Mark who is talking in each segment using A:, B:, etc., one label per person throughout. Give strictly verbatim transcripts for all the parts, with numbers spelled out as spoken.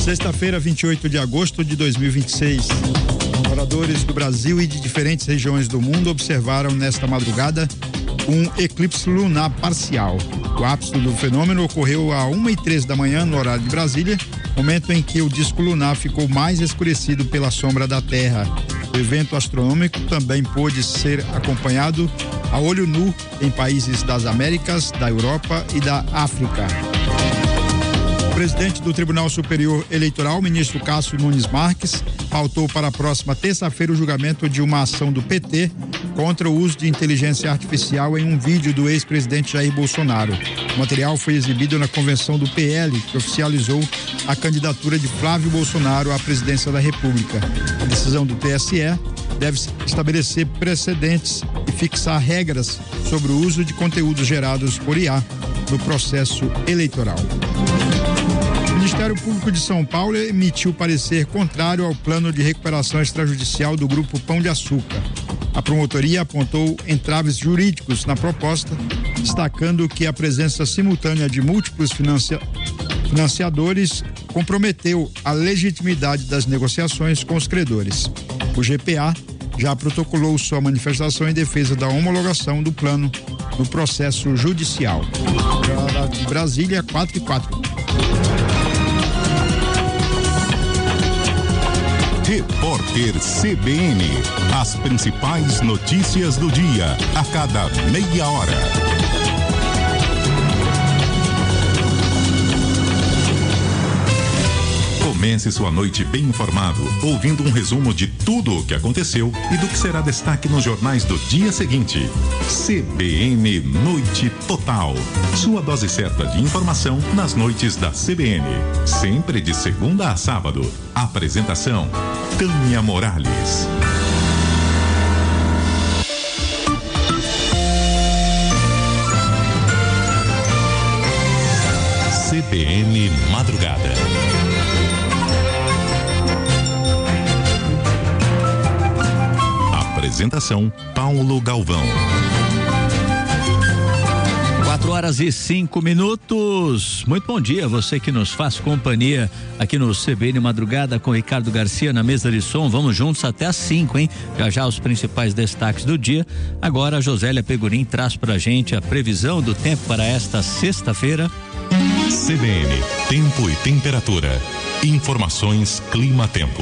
A: Sexta-feira, vinte e oito de agosto de dois mil e vinte e seis. Moradores do Brasil e de diferentes regiões do mundo observaram nesta madrugada um eclipse lunar parcial. O ápice do fenômeno ocorreu a uma e três da manhã no horário de Brasília, momento em que o disco lunar ficou mais escurecido pela sombra da Terra. O evento astronômico também pôde ser acompanhado a olho nu em países das Américas, da Europa e da África. O presidente do Tribunal Superior Eleitoral, ministro Cássio Nunes Marques, pautou para a próxima terça-feira o julgamento de uma ação do P T contra o uso de inteligência artificial em um vídeo do ex-presidente Jair Bolsonaro. O material foi exibido na convenção do P L, que oficializou a candidatura de Flávio Bolsonaro à presidência da República. A decisão do T S E deve estabelecer precedentes e fixar regras sobre o uso de conteúdos gerados por I A no processo eleitoral. O Ministério Público de São Paulo emitiu parecer contrário ao plano de recuperação extrajudicial do Grupo Pão de Açúcar. A promotoria apontou entraves jurídicos na proposta, destacando que a presença simultânea de múltiplos financia... financiadores comprometeu a legitimidade das negociações com os credores. O G P A já protocolou sua manifestação em defesa da homologação do plano no processo judicial. De Brasília, quatro e quatro.
B: Repórter C B N. As principais notícias do dia, a cada meia hora. Comece sua noite bem informado, ouvindo um resumo de tudo o que aconteceu e do que será destaque nos jornais do dia seguinte. C B N Noite Total. Sua dose certa de informação nas noites da C B N. Sempre de segunda a sábado. Apresentação: Tânia Morales. C B N Madrugada. Apresentação: Paulo Galvão.
C: Quatro horas e cinco minutos. Muito bom dia, você que nos faz companhia aqui no C B N Madrugada com Ricardo Garcia na mesa de som. Vamos juntos até às cinco, hein? Já já os principais destaques do dia. Agora a Josélia Pegorim traz pra gente a previsão do tempo para esta sexta-feira.
B: C B N, tempo e temperatura. Informações Clima-Tempo.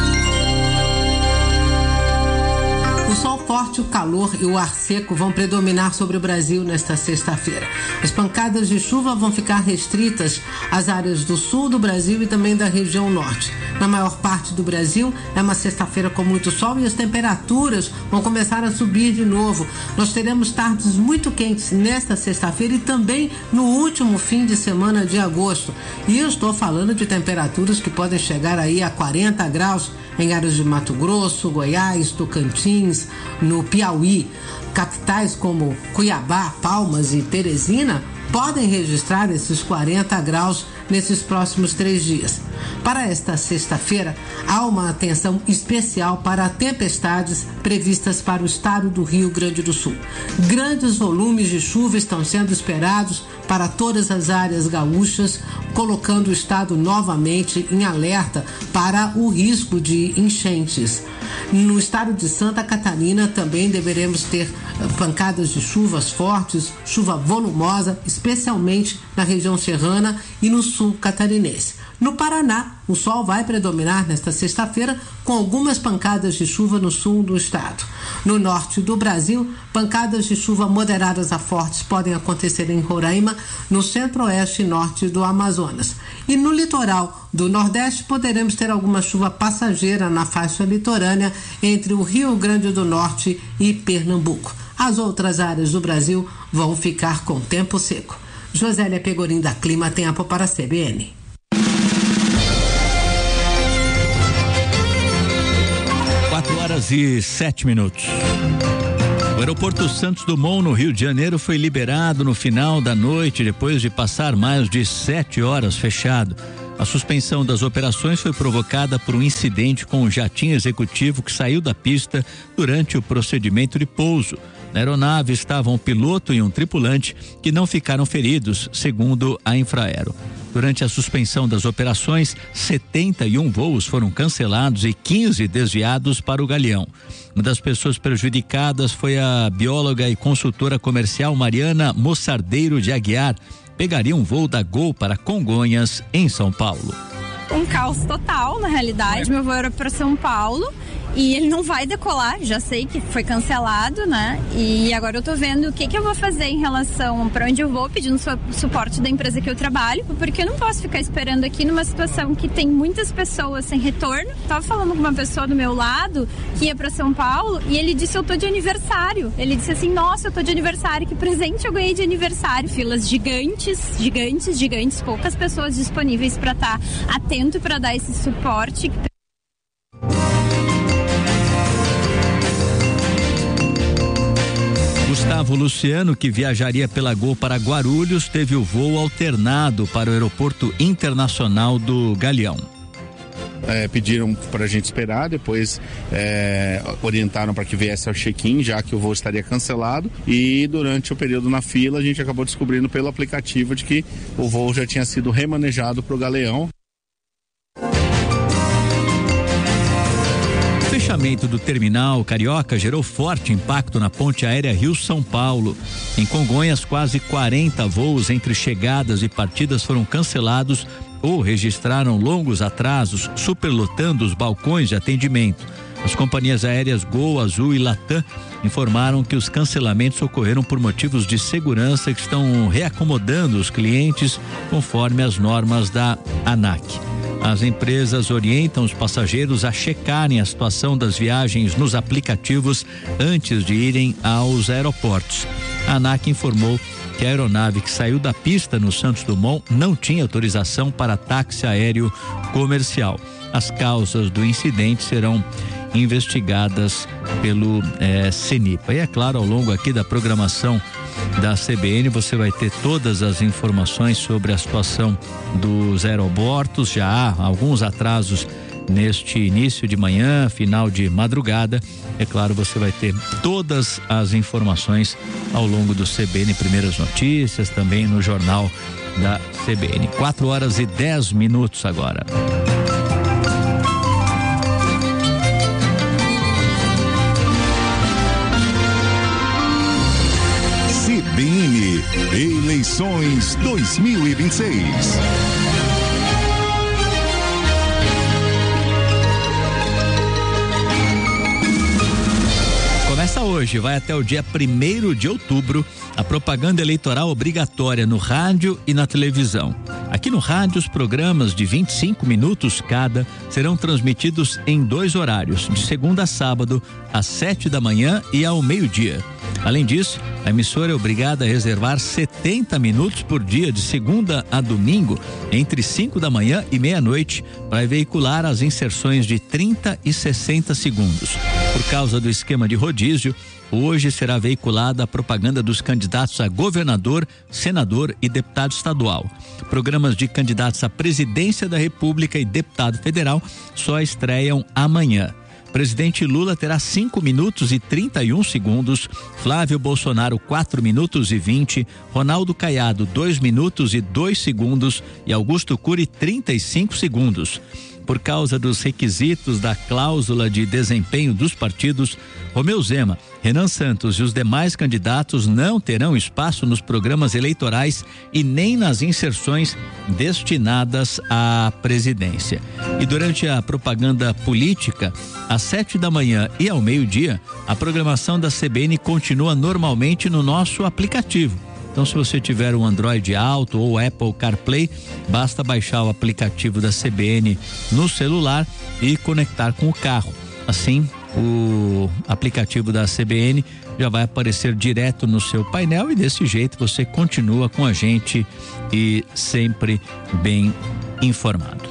D: O sol forte, o calor e o ar seco vão predominar sobre o Brasil nesta sexta-feira. As pancadas de chuva vão ficar restritas às áreas do sul do Brasil e também da região norte. Na maior parte do Brasil, é uma sexta-feira com muito sol e as temperaturas vão começar a subir de novo. Nós teremos tardes muito quentes nesta sexta-feira e também no último fim de semana de agosto. E eu estou falando de temperaturas que podem chegar aí a quarenta graus em áreas de Mato Grosso, Goiás, Tocantins, no Piauí. Capitais como Cuiabá, Palmas e Teresina podem registrar esses quarenta graus nesses próximos três dias. Para esta sexta-feira, há uma atenção especial para tempestades previstas para o estado do Rio Grande do Sul. Grandes volumes de chuva estão sendo esperados para todas as áreas gaúchas, colocando o estado novamente em alerta para o risco de enchentes. No estado de Santa Catarina também deveremos ter pancadas de chuvas fortes, chuva volumosa, especialmente na região serrana e no sul catarinense. No Paraná, o sol vai predominar nesta sexta-feira com algumas pancadas de chuva no sul do estado. No norte do Brasil, pancadas de chuva moderadas a fortes podem acontecer em Roraima, no centro-oeste e norte do Amazonas. E no litoral do Nordeste, poderemos ter alguma chuva passageira na faixa litorânea entre o Rio Grande do Norte e Pernambuco. As outras áreas do Brasil vão ficar com tempo seco. Josélia Pegorim da Clima Tempo para a C B N.
C: Quatro horas e sete minutos. O aeroporto Santos Dumont, no Rio de Janeiro, foi liberado no final da noite, depois de passar mais de sete horas fechado. A suspensão das operações foi provocada por um incidente com um jatinho executivo que saiu da pista durante o procedimento de pouso. Na aeronave estavam um piloto e um tripulante que não ficaram feridos, segundo a Infraero. Durante a suspensão das operações, setenta e um voos foram cancelados e quinze desviados para o Galeão. Uma das pessoas prejudicadas foi a bióloga e consultora comercial Mariana Moçardeiro de Aguiar. Pegaria um voo da Gol para Congonhas, em São Paulo.
E: Um caos total, na realidade. Meu voo era para São Paulo e ele não vai decolar, já sei que foi cancelado, né? E agora eu tô vendo o que que eu vou fazer em relação para onde eu vou, pedindo su- suporte da empresa que eu trabalho, porque eu não posso ficar esperando aqui numa situação que tem muitas pessoas sem retorno. Tava falando com uma pessoa do meu lado que ia para São Paulo e ele disse: eu tô de aniversário. Ele disse assim: nossa, eu tô de aniversário, que presente eu ganhei de aniversário. Filas gigantes, gigantes, gigantes, poucas pessoas disponíveis para estar atento para dar esse suporte.
C: Gustavo Luciano, que viajaria pela Gol para Guarulhos, teve o voo alternado para o Aeroporto Internacional do Galeão.
F: É, pediram para a gente esperar, depois é, orientaram para que viesse ao check-in, já que o voo estaria cancelado, e durante o período na fila a gente acabou descobrindo pelo aplicativo de que o voo já tinha sido remanejado para o Galeão.
C: O fechamento do terminal Carioca gerou forte impacto na ponte aérea Rio-São Paulo. Em Congonhas, quase quarenta voos entre chegadas e partidas foram cancelados ou registraram longos atrasos, superlotando os balcões de atendimento. As companhias aéreas Gol, Azul e Latam informaram que os cancelamentos ocorreram por motivos de segurança que estão reacomodando os clientes conforme as normas da ANAC. As empresas orientam os passageiros a checarem a situação das viagens nos aplicativos antes de irem aos aeroportos. A ANAC informou que a aeronave que saiu da pista no Santos Dumont não tinha autorização para táxi aéreo comercial. As causas do incidente serão investigadas pelo eh, CENIPA. E é claro, ao longo aqui da programação da C B N você vai ter todas as informações sobre a situação dos aeroportos. Já há alguns atrasos neste início de manhã, final de madrugada. É claro, você vai ter todas as informações ao longo do C B N Primeiras Notícias, também no jornal da C B N. quatro horas e dez minutos agora.
B: C B N Eleições dois mil e vinte e seis.
C: Começa hoje, vai até o dia primeiro de outubro, a propaganda eleitoral obrigatória no rádio e na televisão. Aqui no rádio, os programas de vinte e cinco minutos cada serão transmitidos em dois horários, de segunda a sábado, às sete da manhã e ao meio-dia. Além disso, a emissora é obrigada a reservar setenta minutos por dia, de segunda a domingo, entre cinco da manhã e meia-noite, para veicular as inserções de trinta e sessenta segundos. Por causa do esquema de rodízio, hoje será veiculada a propaganda dos candidatos a governador, senador e deputado estadual. Programas de candidatos à presidência da República e deputado federal só estreiam amanhã. Presidente Lula terá cinco minutos e trinta e um segundos, Flávio Bolsonaro quatro minutos e vinte, Ronaldo Caiado dois minutos e dois segundos e Augusto Cury trinta e cinco segundos. Por causa dos requisitos da cláusula de desempenho dos partidos, Romeu Zema, Renan Santos e os demais candidatos não terão espaço nos programas eleitorais e nem nas inserções destinadas à presidência. E durante a propaganda política, às sete da manhã e ao meio-dia, a programação da C B N continua normalmente no nosso aplicativo. Então, se você tiver um Android Auto ou Apple CarPlay, basta baixar o aplicativo da C B N no celular e conectar com o carro. Assim, o aplicativo da C B N já vai aparecer direto no seu painel e desse jeito você continua com a gente e sempre bem informado.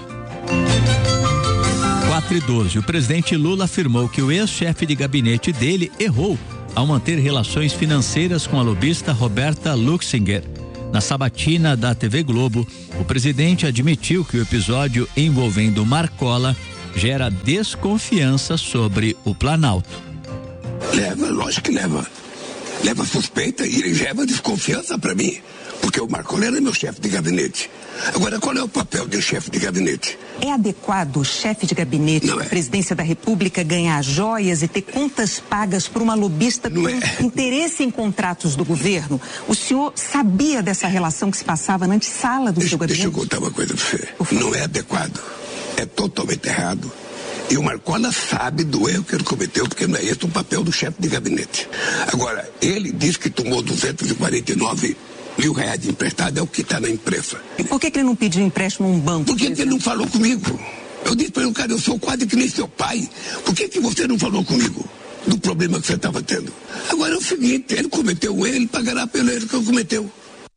C: quatro e doze. O presidente Lula afirmou que o ex-chefe de gabinete dele errou ao manter relações financeiras com a lobista Roberta Luxinger. Na sabatina da T V Globo, o presidente admitiu que o episódio envolvendo Marcola gera desconfiança sobre o Planalto.
G: Leva, lógico que leva. Leva suspeita e leva desconfiança para mim. Porque o Marconi era meu chefe de gabinete. Agora, qual é o papel de um chefe de gabinete?
H: É adequado o chefe de gabinete
G: Não
H: da
G: é.
H: presidência da República ganhar joias e ter contas pagas por uma lobista
G: Não
H: com
G: é.
H: interesse em contratos do governo? O senhor sabia dessa relação que se passava na antessala do
G: Deixa,
H: seu gabinete?
G: deixa eu contar uma coisa pra você. Não é adequado. É totalmente errado. E o Marcola sabe do erro que ele cometeu, porque não é esse o papel do chefe de gabinete. Agora, ele diz que tomou duzentos e quarenta e nove mil reais de emprestado, é o que está na imprensa.
H: E por que, que ele não pediu empréstimo a um banco?
G: Por que, que ele não falou comigo? Eu disse para ele, cara, eu sou quase que nem seu pai. Por que, que você não falou comigo do problema que você estava tendo? Agora é o seguinte, ele cometeu o erro, ele pagará pelo erro que ele cometeu.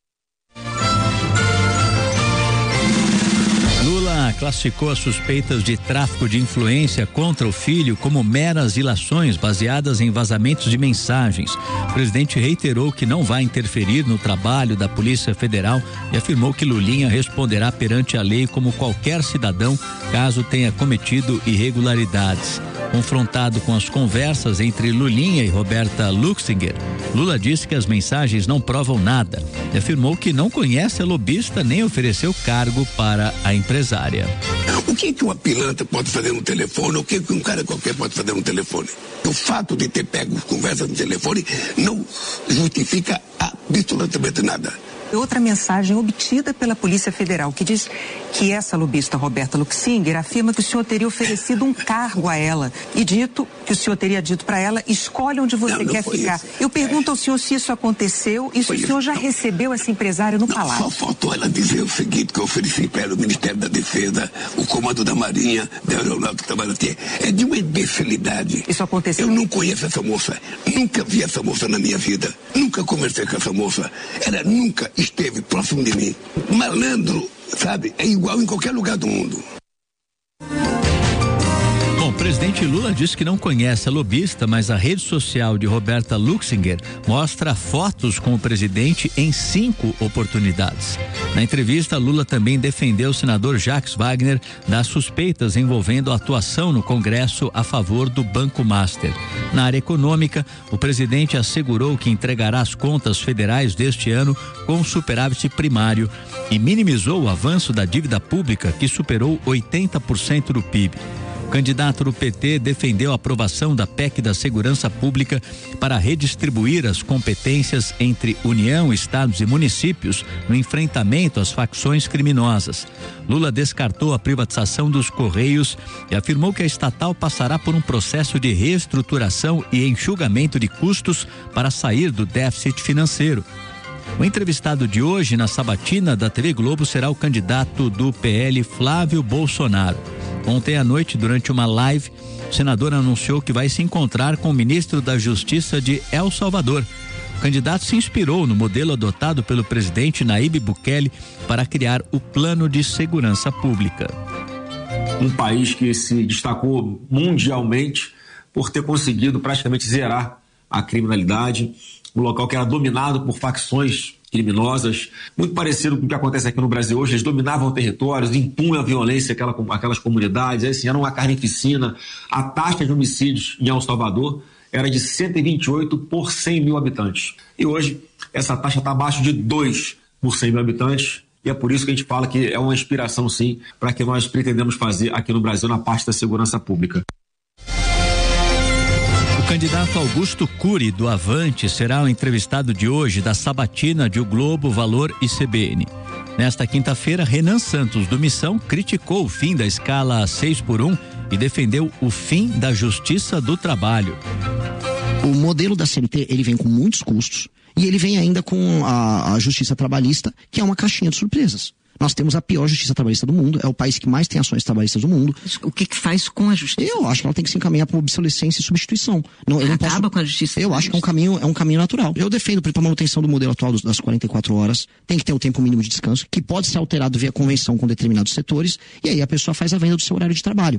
C: Lula classificou as suspeitas de tráfico de influência contra o filho como meras ilações baseadas em vazamentos de mensagens. O presidente reiterou que não vai interferir no trabalho da Polícia Federal e afirmou que Lulinha responderá perante a lei como qualquer cidadão caso tenha cometido irregularidades. Confrontado com as conversas entre Lulinha e Roberta Luxinger, Lula disse que as mensagens não provam nada e afirmou que não conhece a lobista nem ofereceu cargo para a empresária.
G: O que que uma pilantra pode fazer no telefone? O que que um cara qualquer pode fazer no telefone? O fato de ter pego conversa no telefone não justifica absolutamente nada.
H: Outra mensagem obtida pela Polícia Federal que diz que essa lobista Roberta Luxinger afirma que o senhor teria oferecido um cargo a ela e dito que o senhor teria dito para ela, escolhe onde você
G: não, não
H: quer ficar.
G: Isso.
H: Eu pergunto é. ao senhor se isso aconteceu e se o senhor já não. recebeu essa empresária no
G: não,
H: palácio.
G: Só faltou ela dizer o seguinte, que eu ofereci para ela o Ministério da Defesa, o Comando da Marinha, da Aeronáutica Marítima. É de uma imbecilidade.
H: Isso aconteceu?
G: Eu não conheço essa moça, nunca vi essa moça na minha vida, nunca conversei com essa moça, ela nunca esteve próximo de mim. Malandro, sabe, é igual em qualquer lugar do mundo.
C: Bom, o presidente Lula disse que não conhece a lobista, mas a rede social de Roberta Luxinger mostra fotos com o presidente em cinco oportunidades. Na entrevista, Lula também defendeu o senador Jacques Wagner das suspeitas envolvendo a atuação no Congresso a favor do Banco Master. Na área econômica, o presidente assegurou que entregará as contas federais deste ano com superávit primário e minimizou o avanço da dívida pública, que superou oitenta por cento do P I B. O candidato do P T defendeu a aprovação da P E C da Segurança Pública para redistribuir as competências entre União, estados e municípios no enfrentamento às facções criminosas. Lula descartou a privatização dos Correios e afirmou que a estatal passará por um processo de reestruturação e enxugamento de custos para sair do déficit financeiro. O entrevistado de hoje na sabatina da T V Globo será o candidato do P L, Flávio Bolsonaro. Ontem à noite, durante uma live, o senador anunciou que vai se encontrar com o ministro da Justiça de El Salvador. O candidato se inspirou no modelo adotado pelo presidente Nayib Bukele para criar o Plano de Segurança Pública.
I: Um país que se destacou mundialmente por ter conseguido praticamente zerar a criminalidade, um local que era dominado por facções criminosas, muito parecido com o que acontece aqui no Brasil hoje. Eles dominavam territórios, impunham a violência àquela, àquelas comunidades, assim, era uma carnificina. A taxa de homicídios em El Salvador era de cento e vinte e oito por cem mil habitantes. E hoje essa taxa está abaixo de dois por cem mil habitantes. E é por isso que a gente fala que é uma inspiração, sim, para o que nós pretendemos fazer aqui no Brasil na parte da segurança pública.
C: O candidato Augusto Cury, do Avante, será o entrevistado de hoje da sabatina de O Globo, Valor e C B N. Nesta quinta-feira, Renan Santos, do Missão, criticou o fim da escala seis por um e defendeu o fim da Justiça do Trabalho.
J: O modelo da C L T, ele vem com muitos custos e ele vem ainda com a, a Justiça Trabalhista, que é uma caixinha de surpresas. Nós temos a pior justiça trabalhista do mundo, é o país que mais tem ações trabalhistas do mundo.
H: O que que faz com a justiça?
J: Eu acho que ela tem que se encaminhar para obsolescência e substituição. Não, eu não
H: Acaba
J: posso...
H: com a justiça
J: Eu acho que é um caminho, é um caminho natural. Eu defendo para a manutenção do modelo atual das quarenta e quatro horas, tem que ter um tempo mínimo de descanso, que pode ser alterado via convenção com determinados setores, e aí a pessoa faz a venda do seu horário de trabalho.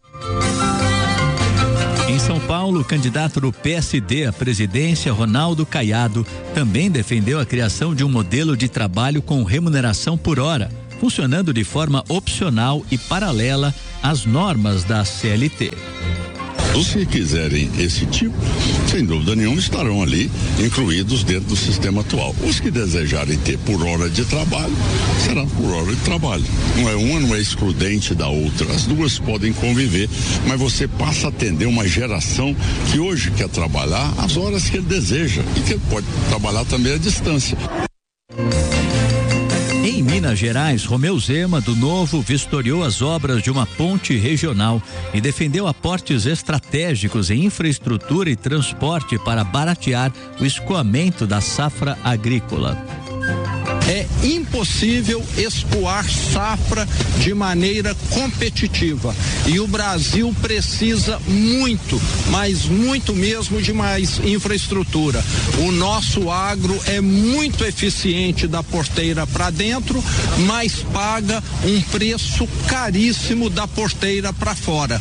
C: Em São Paulo, o candidato do P S D à presidência, Ronaldo Caiado, também defendeu a criação de um modelo de trabalho com remuneração por hora, funcionando de forma opcional e paralela às normas da C L T.
K: Os que quiserem esse tipo, sem dúvida nenhuma, estarão ali incluídos dentro do sistema atual. Os que desejarem ter por hora de trabalho, será por hora de trabalho. Não é uma, não é excludente da outra. As duas podem conviver, mas você passa a atender uma geração que hoje quer trabalhar as horas que ele deseja e que ele pode trabalhar também à distância.
C: Em Minas Gerais, Romeu Zema, do Novo, vistoriou as obras de uma ponte regional e defendeu aportes estratégicos em infraestrutura e transporte para baratear o escoamento da safra agrícola.
L: É impossível escoar safra de maneira competitiva e o Brasil precisa muito, mas muito mesmo de mais infraestrutura. O nosso agro é muito eficiente da porteira para dentro, mas paga um preço caríssimo da porteira para fora.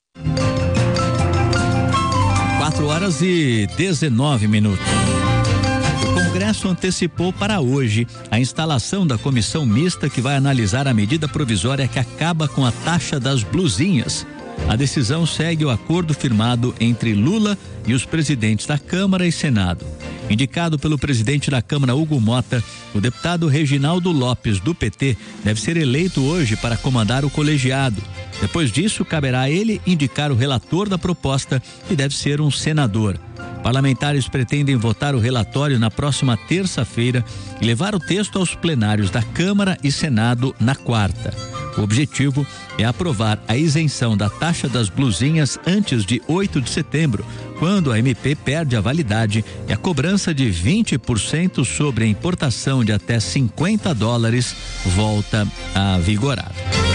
C: quatro horas e dezenove minutos. O Congresso antecipou para hoje a instalação da comissão mista que vai analisar a medida provisória que acaba com a taxa das blusinhas. A decisão segue o acordo firmado entre Lula e os presidentes da Câmara e Senado. Indicado pelo presidente da Câmara, Hugo Mota, o deputado Reginaldo Lopes, do P T, deve ser eleito hoje para comandar o colegiado. Depois disso, caberá a ele indicar o relator da proposta, que deve ser um senador. Parlamentares pretendem votar o relatório na próxima terça-feira e levar o texto aos plenários da Câmara e Senado na quarta. O objetivo é aprovar a isenção da taxa das blusinhas antes de oito de setembro, quando a M P perde a validade e a cobrança de vinte por cento sobre a importação de até cinquenta dólares volta a vigorar.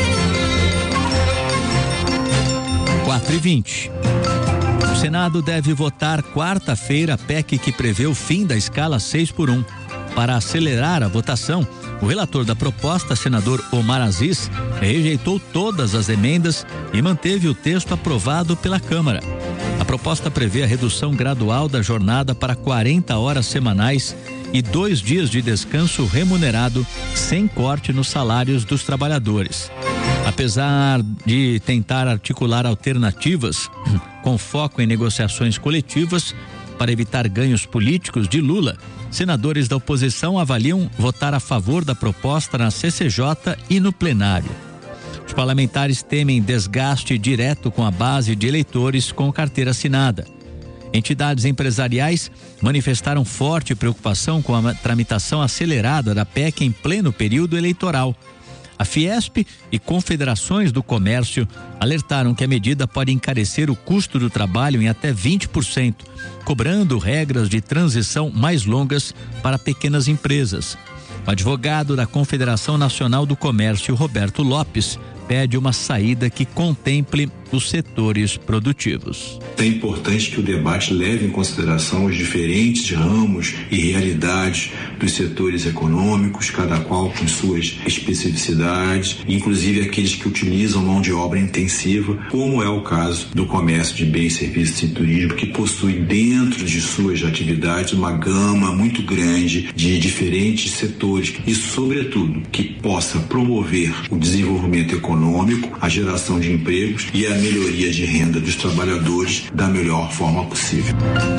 C: quatro e vinte. O Senado deve votar quarta-feira a P E C que prevê o fim da escala seis por um. Para acelerar a votação, o relator da proposta, senador Omar Aziz, rejeitou todas as emendas e manteve o texto aprovado pela Câmara. A proposta prevê a redução gradual da jornada para quarenta horas semanais e dois dias de descanso remunerado, sem corte nos salários dos trabalhadores. Apesar de tentar articular alternativas com foco em negociações coletivas para evitar ganhos políticos de Lula, senadores da oposição avaliam votar a favor da proposta na C C J e no plenário. Os parlamentares temem desgaste direto com a base de eleitores com carteira assinada. Entidades empresariais manifestaram forte preocupação com a tramitação acelerada da P E C em pleno período eleitoral. A Fiesp e confederações do comércio alertaram que a medida pode encarecer o custo do trabalho em até vinte por cento, cobrando regras de transição mais longas para pequenas empresas. O advogado da Confederação Nacional do Comércio, Roberto Lopes, pede uma saída que contemple os setores produtivos.
M: É importante que o debate leve em consideração os diferentes ramos e realidades dos setores econômicos, cada qual com suas especificidades, inclusive aqueles que utilizam mão de obra intensiva, como é o caso do comércio de bens, serviços e turismo, que possui dentro de suas atividades uma gama muito grande de diferentes setores e, sobretudo, que possa promover o desenvolvimento econômico, a geração de empregos e a melhoria de renda dos trabalhadores da melhor forma possível.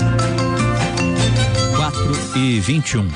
C: quatro e vinte e um.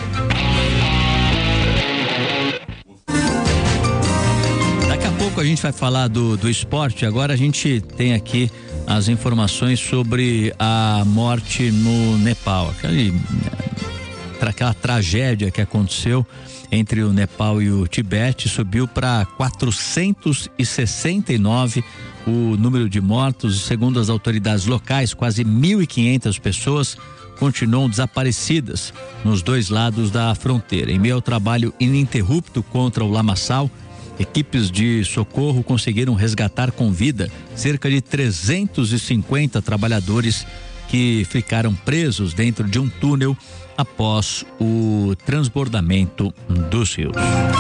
C: Daqui a pouco a gente vai falar do, do esporte. Agora a gente tem aqui as informações sobre a morte no Nepal. Aquele, aquela tragédia que aconteceu entre o Nepal e o Tibete subiu para quatrocentos e sessenta e nove o número de mortos. Segundo as autoridades locais, quase mil e quinhentas pessoas continuam desaparecidas nos dois lados da fronteira. Em meio ao trabalho ininterrupto contra o lamaçal, equipes de socorro conseguiram resgatar com vida cerca de trezentos e cinquenta trabalhadores que ficaram presos dentro de um túnel após o transbordamento dos rios.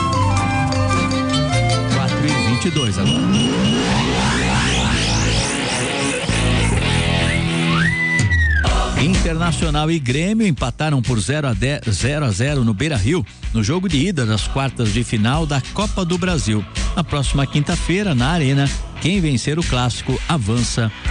C: quatro e vinte e dois agora. Internacional e Grêmio empataram por zero a zero no Beira-Rio, no jogo de ida das quartas de final da Copa do Brasil. Na próxima quinta-feira, na Arena, quem vencer o clássico avança